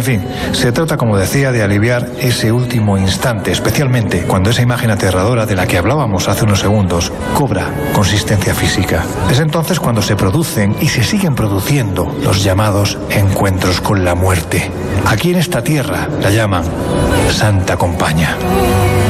fin, se trata, como decía, de aliviar ese último instante, especialmente cuando esa imagen aterradora de la que hablábamos hace unos segundos cobra consistencia física. Es entonces cuando se producen y se siguen produciendo los llamados encuentros con la muerte. Aquí en esta tierra la llaman Santa Compaña.